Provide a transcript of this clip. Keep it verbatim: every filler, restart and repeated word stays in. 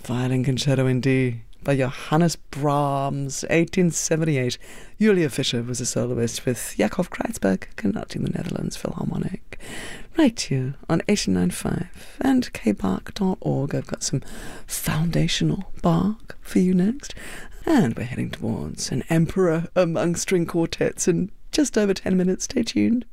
Violin Concerto in D by Johannes Brahms, eighteen seventy-eight. Julia Fischer was a soloist with Jacob Kreitzberg conducting the Netherlands Philharmonic. Right here on eighty-nine point five and k bark dot org. I've got some foundational Bach for you next. And we're heading towards an emperor among string quartets in just over ten minutes. Stay tuned.